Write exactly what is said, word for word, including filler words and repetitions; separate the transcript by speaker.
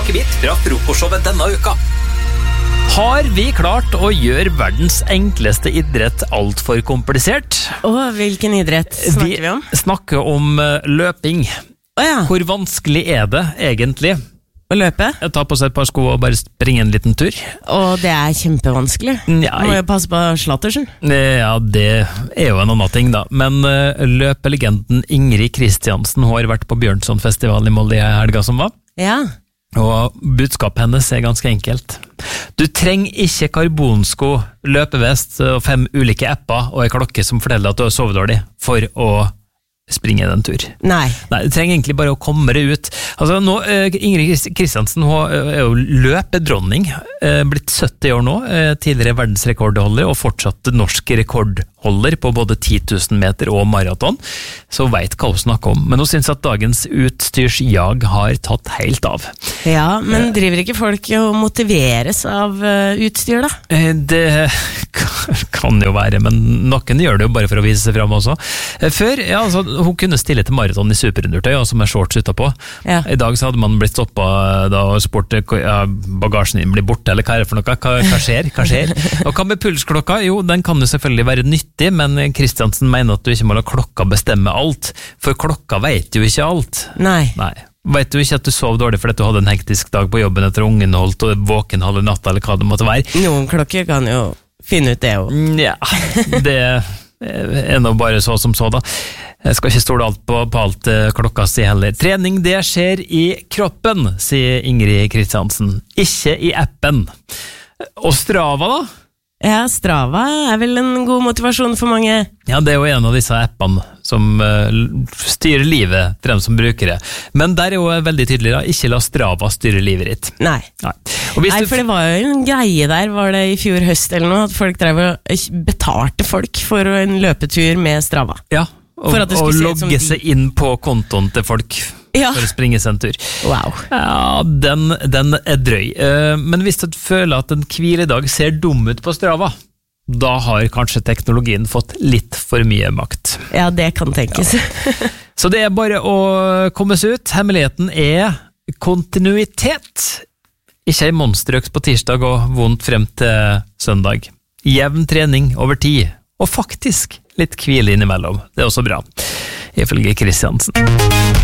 Speaker 1: smakebit fra frokostshowet denne uka. Har vi klart å gjøre verdens enkleste idrett alt for komplisert?
Speaker 2: Åh, hvilken idrett snakker vi om?
Speaker 1: Vi snakker om løping.
Speaker 2: Åh ja.
Speaker 1: Hvor vanskelig er det egentlig?
Speaker 2: Å løpe?
Speaker 1: Jeg tar på seg et par sko og bare springe en liten tur.
Speaker 2: Og det er kjempevanskelig.
Speaker 1: Ja,
Speaker 2: Må jo passe på slattersen.
Speaker 1: Ja, det er jo en annen ting da. Men uh, løpelegenden Ingrid Kristiansen, hun har vært på Bjørnsonfestival i Molde i helga som var.
Speaker 2: Ja.
Speaker 1: Og budskapet hennes er ganske enkelt. Du trenger ikke karbonsko, løpevest og fem ulike apper og en klokke som forteller at du har sovet dårlig for å springe den tur.
Speaker 2: Nei.
Speaker 1: Nei, du trenger egentlig bare å komme deg ut. Altså, nå, Ingrid Kristiansen er jo løpedronning, blitt sytti år nå, tidligere verdensrekordholder og fortsatt norsk rekordholder på både ti tusen meter og maraton, så vet hva hun snakker om. Men hun synes at dagens utstyrsjag har tatt helt av.
Speaker 2: Ja, men driver ikke folk og motiveres av utstyr da?
Speaker 1: Det kan jo være, men noen gjør det jo bare for å vise seg frem også. Før, ja, altså, hun kunne stille til maraton i superundertøy, altså med shorts utapå. Ja. I dag så hadde man blitt stoppet da og spurt, ja, bagasjen din blir borte, eller hva er det for noe? Hva, hva skjer? Hva skjer? Og hva med pulsklokka? Jo, den kan jo selvfølgelig være nyttig, men Kristiansen mener at du ikke må la klokka bestemme alt, for klokka vet jo ikke alt.
Speaker 2: Nei.
Speaker 1: Nei. Vet du ikke at du sov dårlig fordi du hadde en hektisk dag på jobben etter ungen holdt og våken halve natta, eller hva det måtte være?
Speaker 2: Noen klokker kan jo finne ut det jo.
Speaker 1: Ja, det er nå bare så som så da. Jeg skal ikke stole alt på, på alt klokka sier heller. Trening, det skjer i kroppen, sier Ingrid Kristiansen. Ikke i appen. Og Strava da?
Speaker 2: Ja, Strava er vel en god motivasjon for mange.
Speaker 1: Ja, det er jo en av disse appene som uh, styrer livet for dem som bruker det. Men der er jo veldig tydelig da, ikke la Strava styre livet ditt.
Speaker 2: Nei.
Speaker 1: Nei.
Speaker 2: Nei, for det var jo en greie der, var det i fjor høst eller noe, at folk drev og betalte folk for en løpetur med Strava.
Speaker 1: Ja, og, og logge seg inn på kontoen til folk. Ja. For å springe seg en tur.
Speaker 2: Wow.
Speaker 1: Ja, den, den er drøy. Men hvis du føler at en hviledag ser dum ut på Strava, da har kanskje teknologien fått litt for mye makt.
Speaker 2: Ja, det kan tenkes.
Speaker 1: Ja. Så det er bare å komme seg ut. Hemmeligheten er kontinuitet. Ikke en monsterøks på tirsdag og vondt frem til søndag. Jevn trening over tid. Og faktisk litt hvile innimellom. Det er også bra, ifølge Kristiansen.